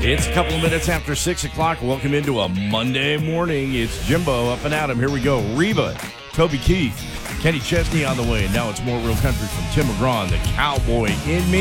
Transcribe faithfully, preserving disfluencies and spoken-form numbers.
It's a couple of minutes after six o'clock. Welcome into a Monday morning. It's Jimbo up and Adam. Here we go. Reba, Toby Keith, Kenny Chesney on the way. Now it's more real country from Tim McGraw, the cowboy in me.